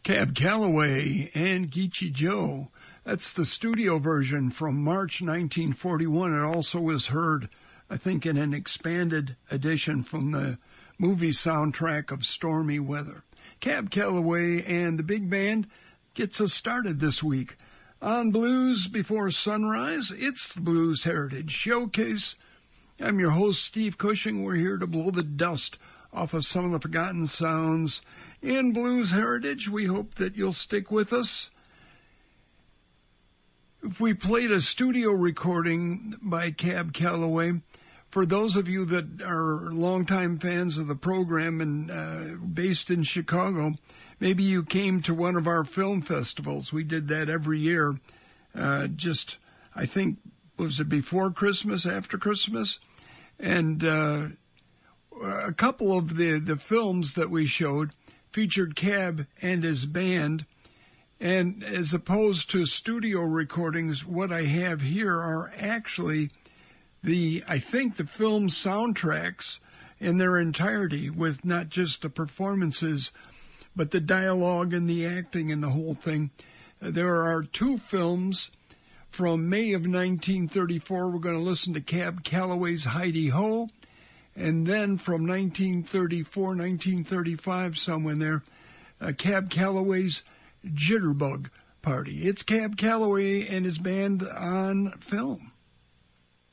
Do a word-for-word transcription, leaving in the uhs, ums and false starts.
Cab Calloway and Geechee Joe. That's the studio version from March nineteen forty-one. It also was heard, I think, in an expanded edition from the movie soundtrack of Stormy Weather. Cab Calloway and the big band gets us started this week. On Blues Before Sunrise, it's the Blues Heritage Showcase. I'm your host, Steve Cushing. We're here to blow the dust off of some of the forgotten sounds in blues heritage. We hope that you'll stick with us. If we played a studio recording by Cab Calloway, for those of you that are longtime fans of the program and uh, based in Chicago, maybe you came to one of our film festivals. We did that every year. Uh, just, I think, was it before Christmas, after Christmas? And uh, a couple of the, the films that we showed featured Cab and his band. And as opposed to studio recordings, what I have here are actually the, I think, the film soundtracks in their entirety, with not just the performances, but the dialogue and the acting and the whole thing. There are two films from May of nineteen thirty-four. We're going to listen to Cab Calloway's Heidi Ho. And then from nineteen thirty-four, nineteen thirty-five, somewhere in there, uh, Cab Calloway's Jitterbug Party. It's Cab Calloway and his band on film.